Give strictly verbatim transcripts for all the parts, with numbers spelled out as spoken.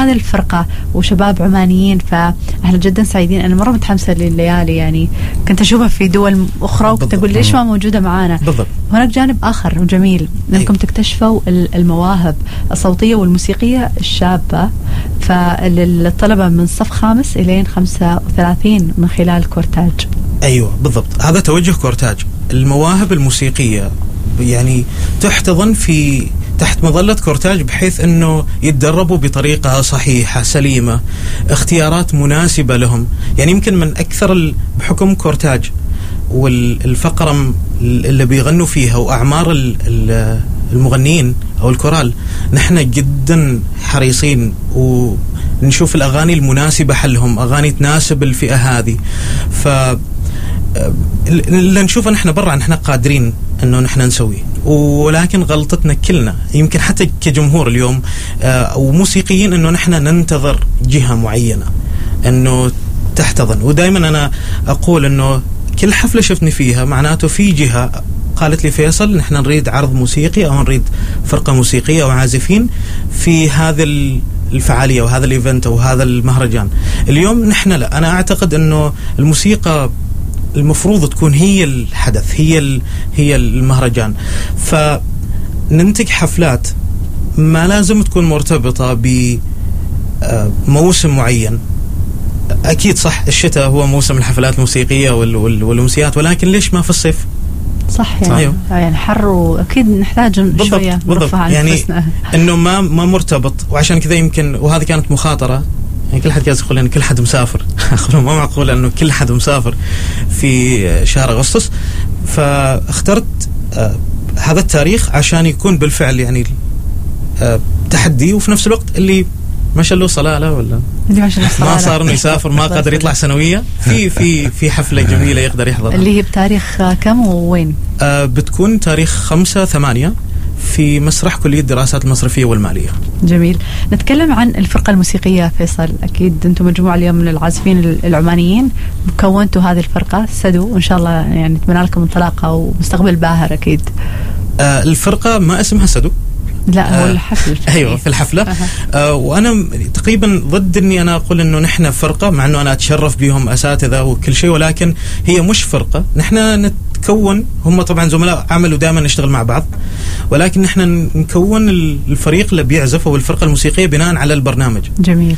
هذه الفرقة وشباب عمانيين، فاحنا جدا سعيدين. أنا مرة متحمسة لليالي، يعني كنت أشوفها في دول أخرى وكنت أقول ليش ما موجودة معانا. بالضبط. هناك جانب آخر وجميل أنكم تكتشفوا المواهب الصوتية والموسيقية الشابة، فللطلبة من صف خامس إلى خمسة وثلاثين من خلال كورتاج. أيوة بالضبط، هذا توجه كورتاج. المواهب الموسيقية يعني تحتضن في تحت مظلة كورتاج، بحيث أنه يتدربوا بطريقة صحيحة سليمة، اختيارات مناسبة لهم. يعني يمكن من أكثر بحكم كورتاج والفقرة اللي بيغنوا فيها وأعمار المغنيين أو الكورال، نحن جدا حريصين ونشوف الأغاني المناسبة حلهم، أغاني تناسب الفئة هذه. ف اللي نشوفه نحن برا نحن قادرين انه نحن نسويه، ولكن غلطتنا كلنا يمكن حتى كجمهور اليوم او موسيقيين انه نحن ننتظر جهة معينة انه تحتضن. ودائما انا اقول انه كل حفلة شفتني فيها معناته في جهة قالت لي فيصل نحن نريد عرض موسيقي او نريد فرقة موسيقية او عازفين في هذا الفعالية وهذا الايفنت او هذا المهرجان. اليوم نحن لا، انا اعتقد انه الموسيقى المفروض تكون هي الحدث، هي هي المهرجان. فننتج حفلات ما لازم تكون مرتبطة بموسم معين. أكيد صح الشتاء هو موسم الحفلات الموسيقية والأمسيات، ولكن ليش ما في الصيف؟ صح يعني, صح. يعني حر وأكيد نحتاج شوية بالضبط. يعني إنه ما ما مرتبط، وعشان كذا يمكن وهذه كانت مخاطرة. يعني كل حد جالس يقول يعني كل حد مسافر أقول ما معقول أنه كل حد مسافر في شهر أغسطس، فاخترت آه هذا التاريخ عشان يكون بالفعل يعني آه تحدي، وفي نفس الوقت اللي ما شاء له صلالة ولا ما صار إنه يسافر ما قادر يطلع سنوية في في في حفلة جميلة يقدر يحضرها، اللي هي بتاريخ كم ووين؟ آه بتكون تاريخ خمسة ثمانية في مسرح كلية الدراسات المصرفية والمالية. جميل. نتكلم عن الفرقة الموسيقية فيصل، أكيد أنتم مجموعة اليوم من العازفين العمانيين كونتوا هذه الفرقة سدو، وإن شاء الله يعني نتمنى لكم انطلاقة ومستقبل باهر أكيد. آه الفرقة ما اسمها سدو، لا هو آه الحفل. ايوه في الحفله. أه. آه وانا تقريبا ضد اني انا اقول انه نحن فرقه، مع انه انا اتشرف بهم اساتذه وكل شيء، ولكن هي مش فرقه. نحن نتكون، هم طبعا زملاء عمل ودائما نشتغل مع بعض، ولكن نحن نكون الفريق اللي بيعزف او الفرقه الموسيقيه بناء على البرنامج. جميل.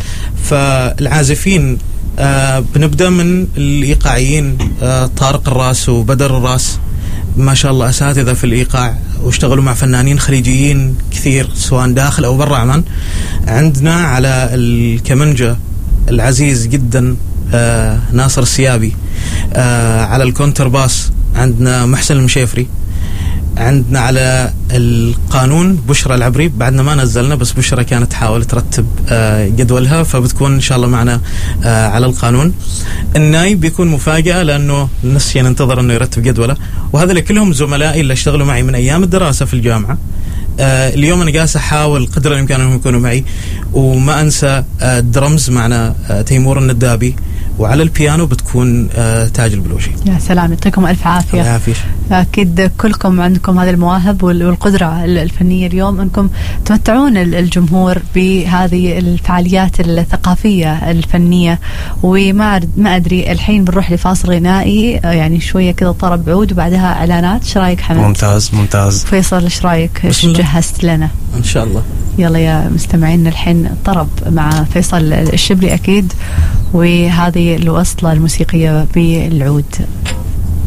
فالعازفين آه بنبدا من الايقاعيين، آه طارق الراس وبدر الراس، ما شاء الله أساتذة في الإيقاع واشتغلوا مع فنانين خليجيين كثير سواء داخل أو برا عمان. عندنا على الكمنجة العزيز جدا آه ناصر السيابي، آه على الكونترباس عندنا محسن المشيفري، عندنا على القانون بشرى العبري، بعدنا ما نزلنا بس بشرى كانت تحاول ترتب آه جدولها، فبتكون إن شاء الله معنا آه على القانون. النايب بيكون مفاجأة لأنه نسي ننتظر أنه يرتب جدوله، وهذا كلهم زملائي اللي اشتغلوا معي من أيام الدراسة في الجامعة. آه اليوم أنا جالس أحاول قدر الإمكان أنهم يكونوا معي، وما أنسى آه الدرمز معنا آه تيمور الندابي، وعلى البيانو بتكون آه تاج البلوشي. يا سلام، يعطيكم ألف عافية. الله يعافيك. أكيد كلكم عندكم هذه المواهب والقدرة الفنية اليوم أنكم تمتعون الجمهور بهذه الفعاليات الثقافية الفنية. وما ما أدري الحين بنروح لفاصل غنائي، يعني شوية كذا طرب عود وبعدها إعلانات. إيش رأيك حمد؟ ممتاز ممتاز. فيصل إيش رأيك؟ إيش جهزت لنا؟ إن شاء الله. يلا يا مستمعين الحين طرب مع فيصل الشبلي أكيد، وهذه الوصلة الموسيقية بالعود.